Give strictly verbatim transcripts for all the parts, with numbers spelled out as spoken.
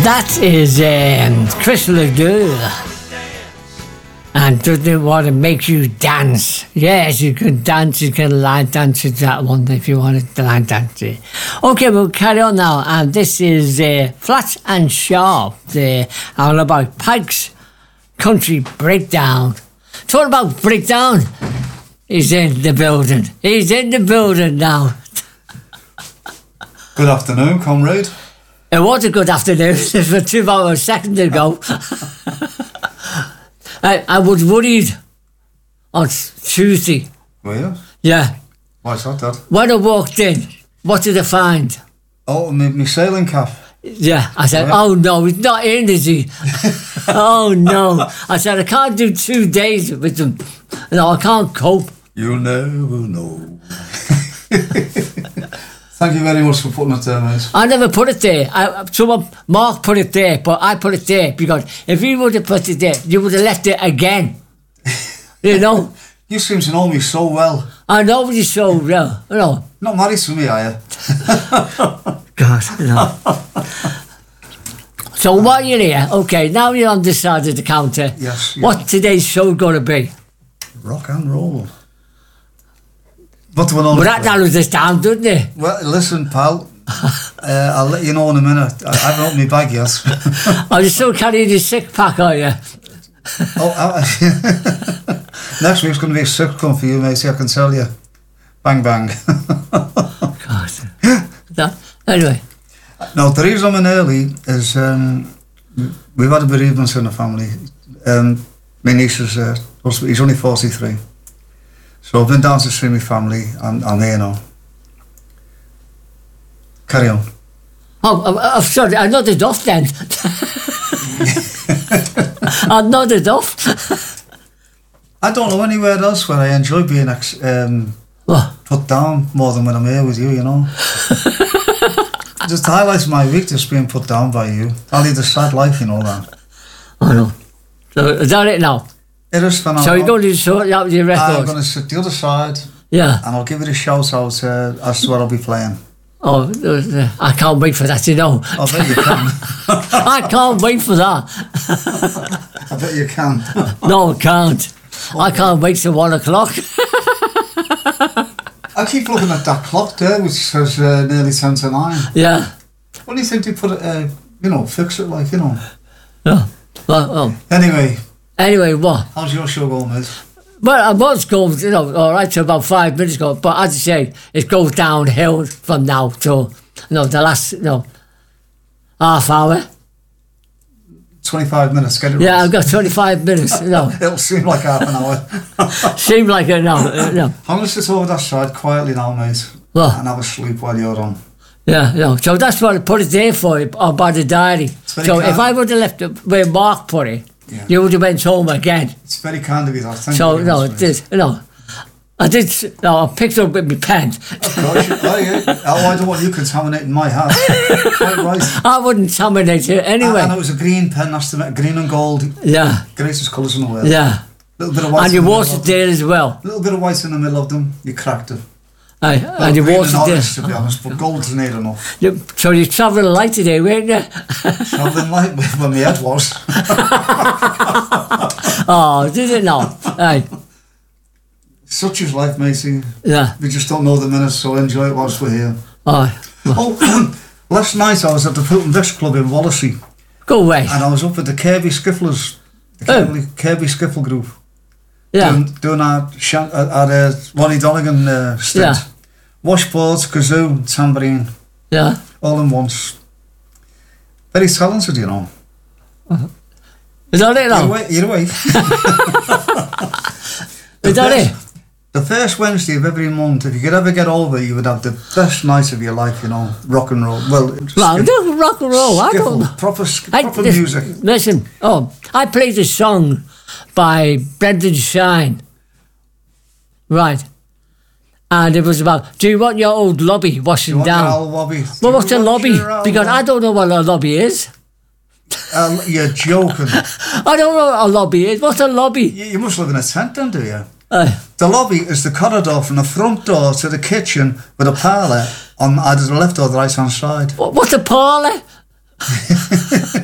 That is um, Chris Ledoux. And doesn't it want to make you dance? Yes, you can dance, you can line dance to that one if you want to line dance it. Okay, we'll carry on now. And this is uh, Flat and Sharp. Uh, all about Pike's Country Breakdown. Talking about breakdown, he's in the building. He's in the building now. Good afternoon, comrade. It was a good afternoon. It was two hours seconds ago. I, I was worried on Tuesday. Were you? Yeah. Why's that, Dad? When I walked in, what did I find? Oh, my, my sailing cap. Yeah. I said, Yeah. oh no, he's not in, is he? Oh no. I said, I can't do two days with them. No, I can't cope. You'll never know. Thank you very much for putting it there, mate. I never put it there. I, someone, Mark put it there, but I put it there because if you would have put it there, you would have left it again. You know? You seem to know me so well. I know you so well. You know. Not married to me, are you? God, you know. So while you're here, okay, now you're on this side of the counter. Yes. Yeah. What's today's show going to be? Rock and roll. What do we know? Well, that narrows this down, doesn't it? Well, listen, pal. uh, I'll let you know in a minute. I haven't opened my bag yet. Are you still carrying your sick pack, are you? Oh, I, next week's going to be a sick one for you, mate. I can tell you. Bang, bang. God. That, anyway. No, the reason I'm in early is um, we've had a bereavement in the family. Um, my niece is, uh, he's only forty-three. So I've been down to see my family, and I'm here now. Carry on. Oh, I'm, I'm sorry, I nodded off then. I nodded off. I don't know anywhere else where I enjoy being ex- um, What? put down more than when I'm here with you, you know. Just highlights my week, just being put down by you. I lead a sad life, you know that. I know. So is that it now? It is phenomenal. So you're going to sort out your I'm record? going to sit the other side, Yeah. and I'll give it a shout out uh, as to what I'll be playing. Oh, uh, I can't wait for that, you know. I bet you can. I can't wait for that. I bet you can. No, I can't. I can't wait till one o'clock. I keep looking at that clock there, which says uh, nearly ten to nine. Yeah. What do you think they put it, uh, you know, fix it like, you know? Yeah. Well, well, Anyway, anyway, what? how's your show going, mate? Well, I was going, you know, all right, to about five minutes ago, but as I say, it goes downhill from now to, you know, the last, you know, half hour. twenty-five minutes, get it Yeah, right. I've got twenty-five minutes, you know. It'll seem like half an hour. Seemed like it now, you know. I'm going to sit over that side quietly now, mate, What? and have a sleep while you're on. Yeah, you know, so that's what I put it there for, or by the diary. very So kind. if I would have left it where Mark put it, Yeah. you would have went home again. It's very kind of you, that. Thank So, you. no, very it much, did, you know. I did, no, I picked up with my pen. mate. Of course, you, oh, yeah. Oh, I don't want you contaminating my hat. Quite right. I wouldn't terminate it anyway. And, and it was a green pen, that's the green and gold. Yeah, Greatest colours in the world. yeah. Little bit of white And in you the middle watered of them. there as well. Little bit of white in the middle of them, you cracked it. Aye, Well, and you green watered and there. orange, to be honest, but gold's near enough. You, so you travelling light today, weren't you? Travelling light where my head was. Oh, did it not? Aye, Such is life, matey. yeah. We just don't know the minutes, so enjoy it whilst we're here. Oh, Oh, last night I was at the Fulton Vix Club in Wallasey, go away. and I was up with the Kirby Skifflers, the Oh. Kirby, Kirby Skiffle group, Yeah, doing, doing our shan- at, at uh, Ronnie Donegan uh, stint. Yeah. Washboards, kazoo, tambourine, yeah. all in once. Very talented, you know. Is that it You're now? awake. You're awake. Is that it? The first Wednesday of every month, if you could ever get over, you would have the best night of your life, you know, rock and roll. Well, Well, skiff- do rock and roll. I skiffle, don't. proper, sk- I, proper lis- music. Listen, oh, I played a song by Brendan Shine. Right. And it was about, do you want your old lobby washing You want down? your old lobby? Well, what's Do a you want lobby? your old Because I lobby? don't know what a lobby is. Uh, you're joking. I don't know what a lobby is. What's a lobby? you, you must live in a tent then, do you? Uh, The lobby is the corridor from the front door to the kitchen with a parlour on either the left or the right hand side. what- what's a parlour?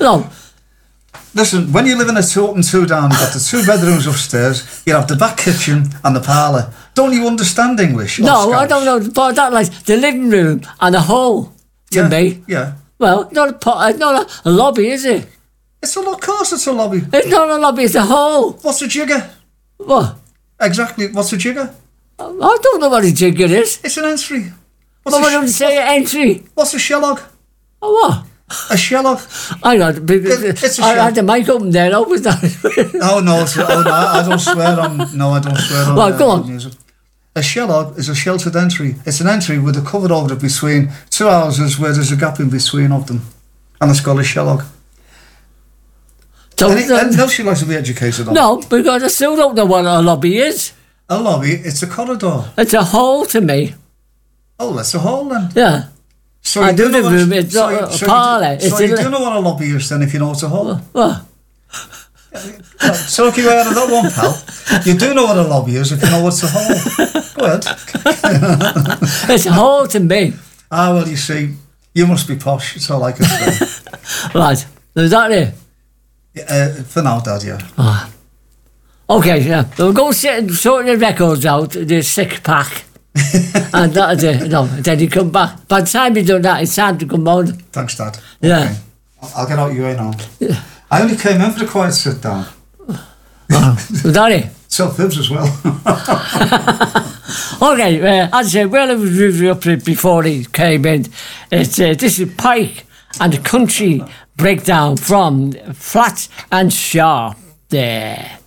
No. Listen, when you live in a two up and two down, you've got the two bedrooms upstairs, you have the back kitchen and the parlour. Don't you understand English? No, I don't know. But that like the living room and the hall to yeah, me. Yeah. Well, not a pot, not a, a lobby, is it? It's a of course it's a lobby. It's not a lobby, it's a hall. What's a jigger? What? Exactly, what's a jigger? I don't know what a jigger is. It's an entry. What's but I don't say entry. What's a shellog? A what? A shellog. I got because it, it's a I had the mic open there. Open that. Oh no, it's, oh, no, I don't swear on. No, I don't swear on. Well, uh, go on. Music. A shellog is a sheltered entry. It's an entry with a cover over it between two houses where there's a gap in between of them, and it's called a shellog. So, Any, uh, anything else you'd like to be educated on? No, because I still don't know what a lobby is. A lobby, it's a corridor. It's a hall to me. Oh, that's a hall then. Yeah. So I you do the know room, a, it's so, not a so parlour. You do, so it's you a, do know what a lobby is then if you know it's a hall? What? So keep out of that one, pal. You do know what a lobby is if you know what's a hall. Go ahead. It's a hall to me. Ah, well, you see, you must be posh. It's all I can say. Right. Is that it? Uh, for now, Dad, yeah. Oh. Okay, yeah. We'll go sit and sort the records out, the six pack. And that's it. No, then you come back. By the time you do that, it's time to come on. Thanks, Dad. Yeah. Okay. I'll get out your way now. Yeah. I only came in for a quiet sit down. Oh, is that it? Sell fibs as well. Okay, uh, as I said, well, it was really up before he came in. It's, uh, this is Pike and the Country Breakdown from Flat and Sharp there.